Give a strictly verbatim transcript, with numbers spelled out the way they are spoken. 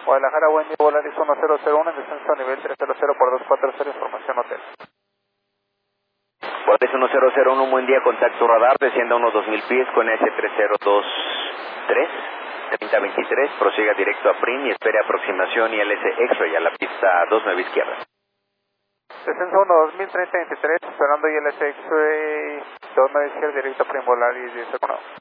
Guadalajara, buen día, Volaris uno cero cero uno, en descenso a nivel tres cero cero por dos cuatro cero, información hotel. Volaris uno cero cero uno, buen día, contacto radar, descienda unos dos mil pies con S tres cero dos tres, treinta veintitrés, prosiga directo a Prim y espere aproximación I L S X-Ray a la pista dos nueve izquierda. Descenso uno dos mil treinta veintitrés, esperando I L S X-Ray dos nueve izquierda, directo a Prim, Volaris diez uno.